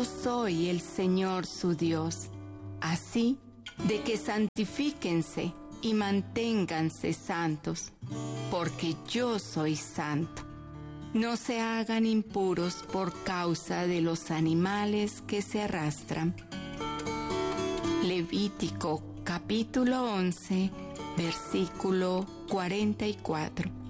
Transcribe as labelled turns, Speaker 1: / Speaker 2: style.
Speaker 1: yo soy el Señor su Dios. Así de que santifíquense y manténganse santos, porque yo soy santo. No se hagan impuros por causa de los animales que se arrastran. Levítico capítulo 11, versículo 44.